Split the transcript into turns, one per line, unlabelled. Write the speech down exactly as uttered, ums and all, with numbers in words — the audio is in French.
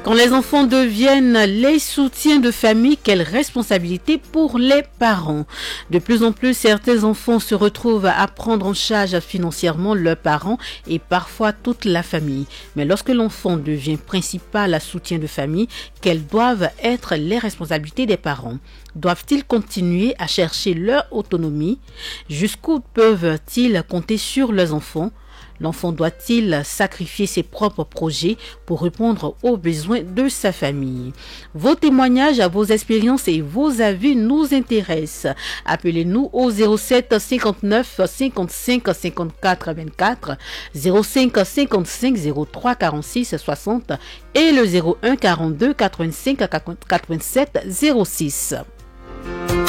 Quand les enfants deviennent les soutiens de famille, quelle responsabilité pour les parents. De plus en plus, certains enfants se retrouvent à prendre en charge financièrement leurs parents et parfois toute la famille. Mais lorsque l'enfant devient principal soutien de famille, quelles doivent être les responsabilités des parents? Doivent-ils continuer à chercher leur autonomie? Jusqu'où peuvent-ils compter sur leurs enfants? L'enfant doit-il sacrifier ses propres projets pour répondre aux besoins de sa famille? Vos témoignages, vos expériences et vos avis nous intéressent. Appelez-nous au zéro sept cinquante-neuf cinquante-cinq cinquante-quatre vingt-quatre, zéro cinq cinquante-cinq zéro trois quarante-six soixante et le zéro un quarante-deux quatre-vingt-cinq quatre-vingt-sept zéro six.